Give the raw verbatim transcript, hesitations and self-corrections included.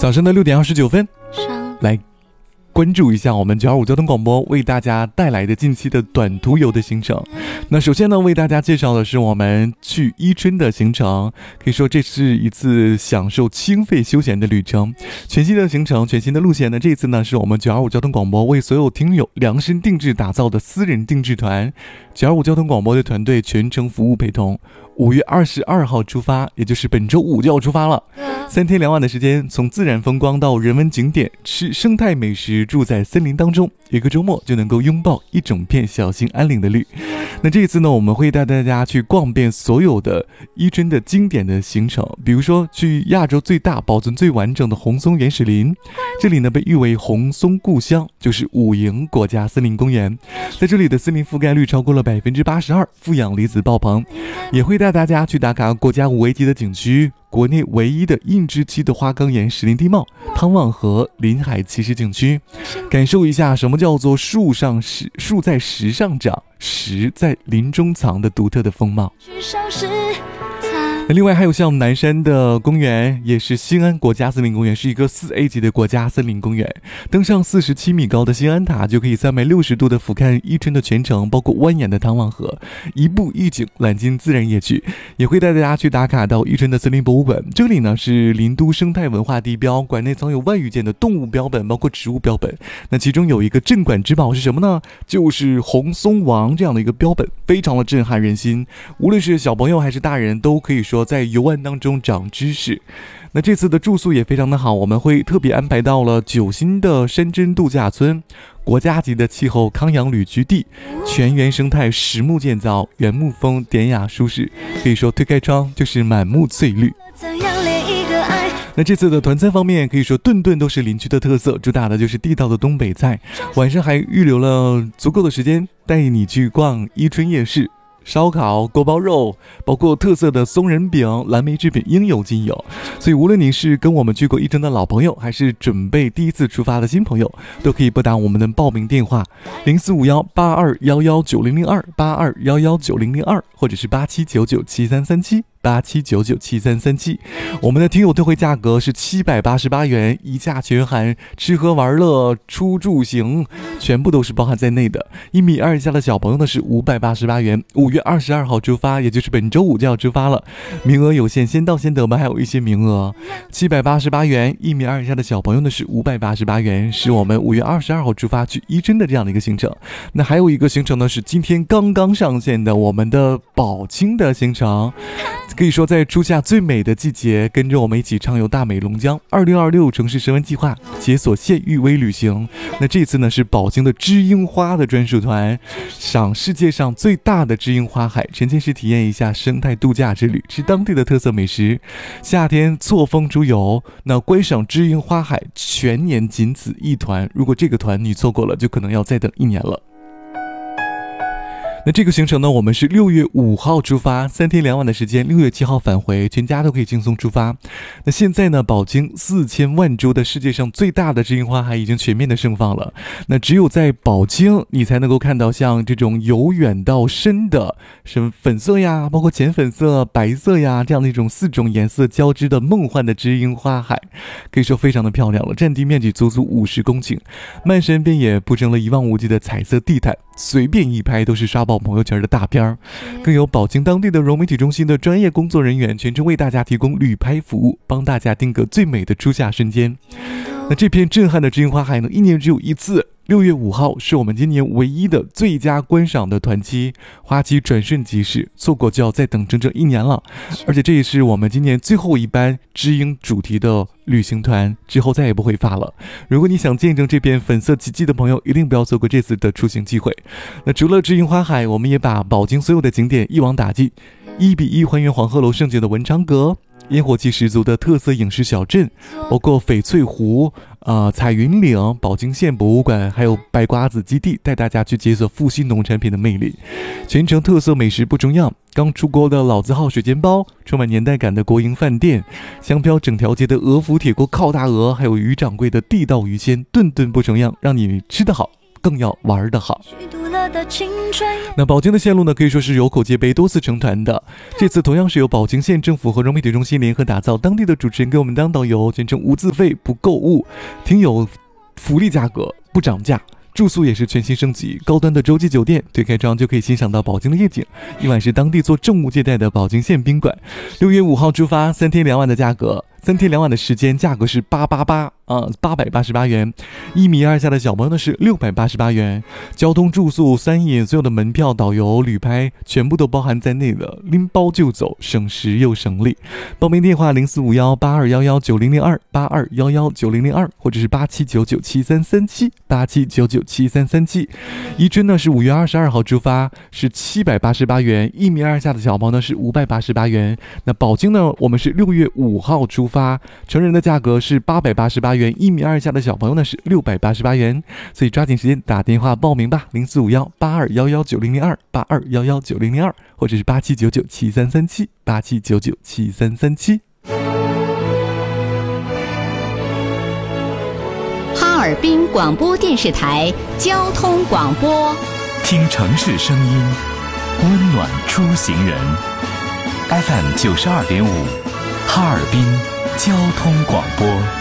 早上的六点二十九分，来关注一下我们九二五交通广播为大家带来的近期的短途游的行程。那首先呢，为大家介绍的是我们去伊春的行程，可以说这是一次享受清肺休闲的旅程。全新的行程，全新的路线呢，这次呢是我们九二五交通广播为所有听友量身定制打造的私人定制团，九二五交通广播的团队全程服务陪同。五月二十二号出发，也就是本周五就要出发了。三天两晚的时间，从自然风光到人文景点，吃生态美食，住在森林当中，一个周末就能够拥抱一整片小兴安岭的绿。那这一次呢，我们会带大家去逛遍所有的伊春的经典的行程，比如说去亚洲最大、保存最完整的红松原始林，这里呢被誉为红松故乡，就是五营国家森林公园。在这里的森林覆盖率超过了百分之八十二，负氧离子爆棚。也会带大家去打卡国家五 A 级的景区，国内唯一的印制期的花岗岩石林地貌、汤旺河临海奇石景区，感受一下什么叫做树上石树在石上长，石在林中藏的独特的风貌。另外还有像南山的公园，也是兴安国家森林公园，是一个四 A 级的国家森林公园。登上四十七米高的兴安塔，就可以三百六十度的俯瞰伊春的全程，包括蜿蜒的汤旺河，一步一景，揽尽自然野趣。也会带大家去打卡到伊春的森林博物馆，这里呢是林都生态文化地标，馆内藏有万余件的动物标本，包括植物标本。那其中有一个镇馆之宝是什么呢？就是红松王这样的一个标本，非常的震撼人心，无论是小朋友还是大人都可以说在游玩当中长知识。那这次的住宿也非常的好，我们会特别安排到了九新的山珍度假村，国家级的气候康养旅居地，全原生态实木建造，原木风典雅舒适，可以说推开窗就是满目翠绿。那这次的团餐方面，可以说顿顿都是林区的特色，主打的就是地道的东北菜。晚上还预留了足够的时间带你去逛伊春夜市，烧烤、锅包肉，包括特色的松仁饼、蓝莓制品应有尽有。所以无论你是跟我们去过伊春的老朋友，还是准备第一次出发的新朋友，都可以拨打我们的报名电话零四五幺八二幺幺九零零二八二幺幺九零零二，或者是八七九九七三三七八七九九七三三七。我们的听友优惠价格是七百八十八元，一价全含吃喝玩乐出住行，全部都是包含在内的。一米二以下的小朋友呢是五百八十八元。五月二十二号出发，也就是本周五就要出发了，名额有限，先到先得吧，还有一些名额。七百八十八元，一米二以下的小朋友呢是五百八十八元，是我们五月二十二号出发去伊春的这样的一个行程。那还有一个行程呢是今天刚刚上线的，我们的宝清的行程。可以说在初夏最美的季节，跟着我们一起畅游大美龙江二零二六城市神湾计划，解锁县域微旅行。那这次呢是宝清的知樱花的专属团，赏世界上最大的知樱花海，沉浸式体验一下生态度假之旅，吃当地的特色美食。夏天错峰出游，那观赏知樱花海全年仅此一团，如果这个团你错过了，就可能要再等一年了。那这个行程呢，我们是六月五号出发，三天两晚的时间，六月七号返回，全家都可以轻松出发。那现在呢，宝清四千万株的世界上最大的知樱花海已经全面的盛放了。那只有在宝清，你才能够看到像这种由远到深的什么粉色呀，包括浅粉色、白色呀这样的一种四种颜色交织的梦幻的知樱花海，可以说非常的漂亮了。占地面积足足五十公顷，漫山遍野铺成了一望无际的彩色地毯，随便一拍都是刷爆朋友圈的大片儿。更有宝清当地的融媒体中心的专业工作人员全程为大家提供旅拍服务，帮大家定格最美的初夏瞬间。那这片震撼的知樱花海呢，一年只有一次，六月五号是我们今年唯一的最佳观赏的团期，花期转瞬即逝，错过就要再等整整一年了。而且这也是我们今年最后一班知樱主题的旅行团，之后再也不会发了。如果你想见证这片粉色奇迹的朋友，一定不要错过这次的出行机会。那除了知樱花海，我们也把宝清所有的景点一网打尽，一比一还原黄鹤楼胜景的文昌阁，烟火气十足的特色影视小镇，包括翡翠湖、呃彩云岭、宝清县博物馆，还有白瓜子基地，带大家去解锁富硒农产品的魅力。全程特色美食不重样，刚出锅的老字号水煎包，充满年代感的国营饭店，香飘整条街的鹅府铁锅靠大鹅，还有于掌柜的地道鱼鲜，顿顿不重样，让你吃得好更要玩得好。那保经的线路呢，可以说是有口皆碑，多次成团的。这次同样是由保经县政府和融媒体中心联合打造，当地的主持人给我们当导游，全程无自费不购物，挺有福利价格，不涨价。住宿也是全新升级，高端的洲际酒店，推开窗就可以欣赏到保经的夜景。一晚是当地做政务接待的保经县宾馆。六月五号出发，三天两晚的价格，三天两晚的时间，价格是八八八啊，八百八十八元。一米二下的小朋友呢是六百八十八元。交通、住宿、三饮所有的门票、导游、旅拍全部都包含在内了，拎包就走，省时又省力。报名电话零四五幺八二幺幺九零零二八二幺幺九零零二，或者是八七九九七三三七八七九九七三三七。宜春呢是五月二十二号出发，是七百八十八元。一米二下的小朋友呢是五百八十八元。那保经呢，我们是六月五号出发，成人的价格是八百八十八元，一米二下的小朋友呢是六百八十八元。所以抓紧时间打电话报名吧，零四五幺八二幺幺九零零二八二幺幺九零零二，或者是八七九九七三三七八七九九七三三七。 哈尔滨广播电视台交通广播， 听城市声音，温暖出行人。F M 九十二点五，哈尔滨交通广播。